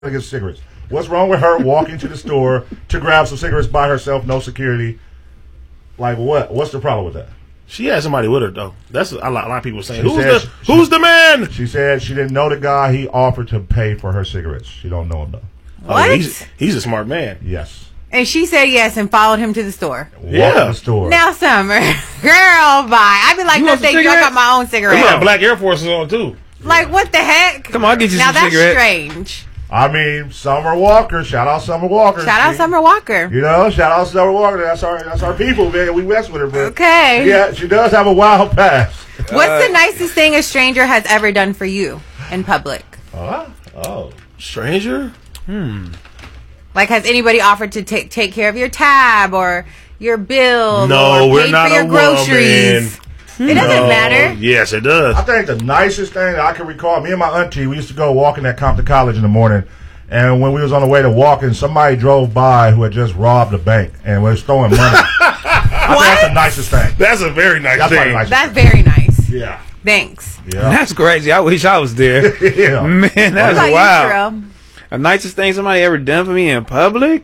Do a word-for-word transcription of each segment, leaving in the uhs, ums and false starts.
to get cigarettes. What's wrong with her walking to the store to grab some cigarettes by herself, no security? Like what? What's the problem with that? She had somebody with her though. That's a lot, a lot of people saying. She Who's said the she, Who's the man? She said she didn't know the guy. He offered to pay for her cigarettes. She don't know him though. What? Oh, he's, he's a smart man. Yes. And she said yes and followed him to the store. Walk Yeah. to the store. Now, Summer, girl, bye. I'd be like, You no, want some thank you. I cigarettes? got my own He cigarette. got black Air Forces on too. Like, what the heck? Come on, I'll get you now some that's cigarettes. strange. I mean, Summer Walker. Shout out Summer Walker. Shout out She- Summer Walker. You know, shout out Summer Walker. That's our that's our people, man. We mess with her, man. Okay. Yeah, she does have a wild past. What's the nicest thing a stranger has ever done for you in public? Uh, oh. Stranger? Like, has anybody offered to take take care of your tab or your bill No, or we're paid not for your a groceries? It doesn't No. matter. Yes, it does. I think the nicest thing that I can recall, me and my auntie, we used to go walking at Compton College in the morning, and when we was on the way to walking, somebody drove by who had just robbed a bank and was throwing money. I think that's the nicest thing. That's a very nice That's thing. my nice- That's very nice. Yeah. Thanks. Yeah. That's crazy. I wish I was there. yeah. Man, What that's about wild. you, Terrell? The nicest thing somebody ever done for me in public?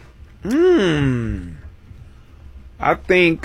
Hmm. I think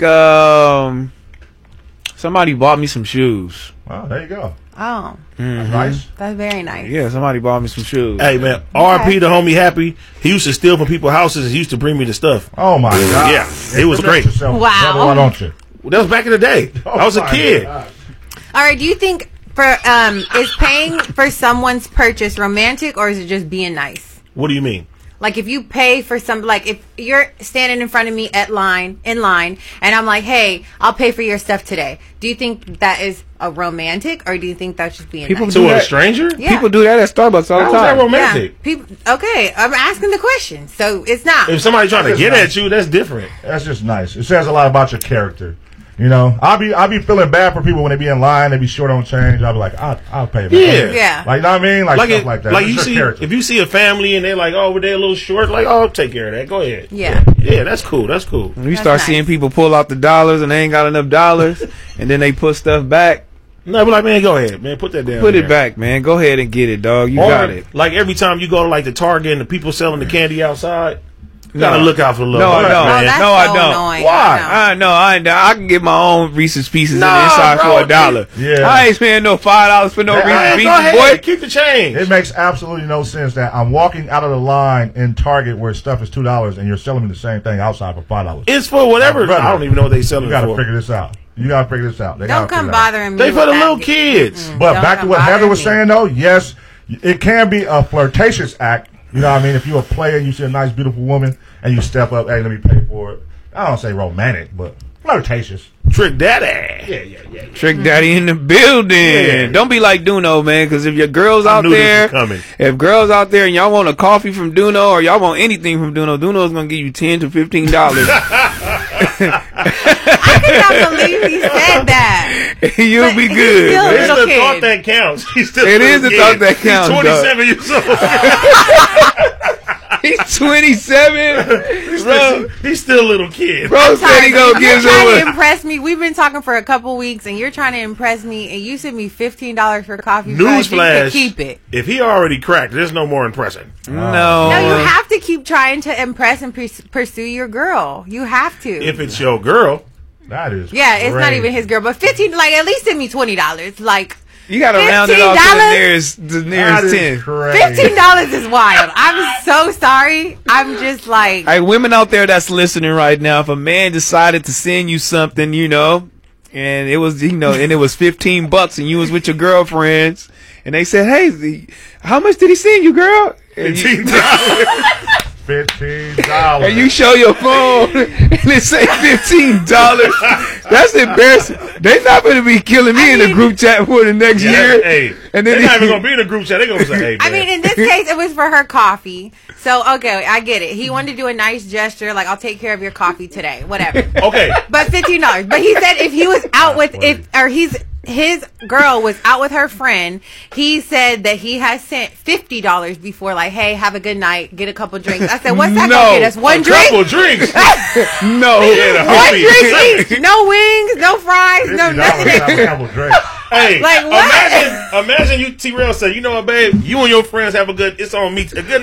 um somebody bought me some shoes. Well, there you go. Oh, That's nice. that's very nice. Yeah, somebody bought me some shoes. Hey man, R I P the homie Happy. He used to steal from people's houses and he used to bring me the stuff. Oh my God. Yeah, it was Protect great. yourself, Wow. brother, why don't you? That was back in the day. Oh I was a my kid. God. All right. Do you think for um is paying for someone's purchase romantic or is it just being nice? What do you mean? Like if you pay for some, like if you're standing in front of me at line in line, and I'm like, "Hey, I'll pay for your stuff today." Do you think that is a romantic, or do you think that's just being People nice? do To a that. stranger? Yeah. People do that at Starbucks all How the is that time. Yeah, romantic? people. Okay, I'm asking the question, so it's not. If somebody trying to That's get nice. at you, that's different. That's just nice. It says a lot about your character. You know, I'll be I'll be feeling bad for people when they be in line, they be short on change. I'll be like, I'll, I'll pay. Man. Yeah. Yeah. Like, you know what I mean? Like, Like, stuff it, like that. like It's you your see, character. if you see a family and they're like, oh, they're a little short, like, oh, take care of that. Go ahead. Yeah. Yeah, that's cool. That's cool. When you That's start nice. seeing people pull out the dollars and they ain't got enough dollars, and then they put stuff back, No, but like, man, go ahead, man. Put that down. put there. it back, man. Go ahead and get it, dog. You Or, got it. like, every time you go to, like, the Target and the people selling the candy outside, you No. gotta look out for the little No, I bucks, don't. Oh, man. that's No, I so don't. annoying. Why? I know. I know. I ain't, I can get my own Reese's Pieces Nah, on the inside bro, for a dollar. Yeah. I ain't spending no five dollars for no Yeah, Reese's Hey, go Pieces, ahead. boy. Keep the change. It makes absolutely no sense that I'm walking out of the line in Target where stuff is two dollars and you're selling me the same thing outside for five dollars. It's for whatever. Brother, I don't even know what they selling You it got to for. figure this out. You got to figure this out. They Don't gotta come figure it out. bothering me. They for with the that. little kids. But Don't back to come what Heather bothering was me. saying, though, yes, it can be a flirtatious act. You know what I mean? If you're a player and you see a nice, beautiful woman and you step up, hey, let me pay for it. I don't say romantic, but flirtatious. Trick Daddy. Yeah, yeah, yeah. Trick Daddy in the building. Yeah. Don't be like Duno, man, because if your girls I out knew this there, was coming. if girls out there and y'all want a coffee from Duno or y'all want anything from Duno, Duno's gonna give you ten to fifteen dollars. I cannot believe he said that. You'll But be he's good. still- man. It's Little the kid. thought that counts. He's still It a is little the thought kid. that counts, He's twenty-seven years old. He's twenty-seven. he's, Bro, still, he's still a little kid. bro said he gonna You're give trying to someone. impress me. We've been talking for a couple weeks, and you're trying to impress me, and you sent me fifteen dollars for coffee. so I think you Newsflash. could keep it. If he already cracked, there's no more impressing. No. No, you have to keep trying to impress and pers- pursue your girl. You have to. If it's your girl, That is yeah, it's not crazy. even his girl, but fifteen. Like at least send me twenty dollars. Like You gotta round it off to the fifteen dollars? nearest, the That nearest is ten. crazy. fifteen dollars is wild. I'm so sorry. I'm just like. Hey, women out there that's listening right now, if a man decided to send you something, you know, and it was, you know, and it was fifteen bucks and you was with your girlfriends and they said, hey, the, how much did he send you, girl? And you, fifteen dollars. Fifteen dollars. and you show your phone and it say fifteen dollars. That's embarrassing. They not going to be killing me I in the mean- group chat for the next Yeah, year. hey, and they're then not even gonna be in a group chat. They're gonna say, "Hey, man." I mean, in this case, it was for her coffee. So, okay, I get it. He wanted to do a nice gesture, like, I'll take care of your coffee today, whatever. okay, But fifteen dollars. But he said if he was out with, if, or he's, his girl was out with her friend, he said that he has sent fifty dollars before, like, hey, have a good night, get a couple drinks. I said, what's that No. going to get us? One a drink? couple drinks. no. Yeah, the One homie. drink each. No wings, no fries, no Fifty dollars nothing. have a couple drinks. Hey, Like, what? imagine, imagine you, T-Rail say, you know what, babe? You and your friends have a good. It's on me. A good